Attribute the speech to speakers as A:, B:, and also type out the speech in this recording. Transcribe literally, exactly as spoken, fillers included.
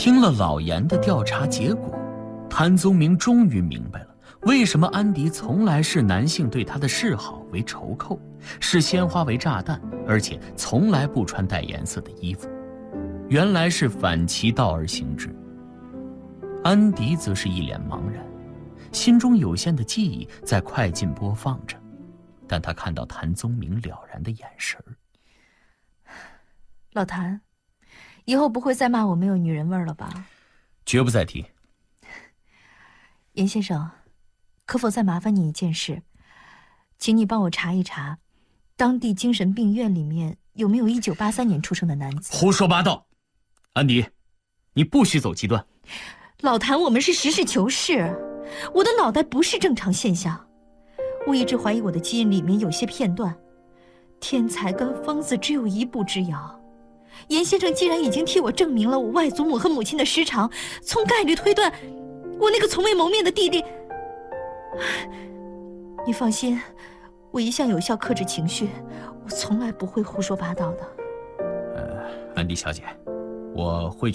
A: 听了老严的调查结果，谭宗明终于明白了，为什么安迪从来视男性对他的示好为仇扣，视鲜花为炸弹，而且从来不穿带颜色的衣服。原来是反其道而行之。安迪则是一脸茫然，心中有限的记忆在快进播放着，但他看到谭宗明了然的眼神。
B: 老谭，以后不会再骂我没有女人味了吧？
A: 绝不再提。
B: 严先生，可否再麻烦你一件事，请你帮我查一查，当地精神病院里面有没有一九八三年出生的男子？
A: 胡说八道！安迪，你不许走极端。
B: 老谭，我们是实事求是，我的脑袋不是正常现象，我一直怀疑我的基因里面有些片段，天才跟疯子只有一步之遥。严先生既然已经替我证明了我外祖母和母亲的失常，从概率推断，我那个从未谋面的弟弟，你放心，我一向有效克制情绪，我从来不会胡说八道的。
A: 呃，安迪小姐，我会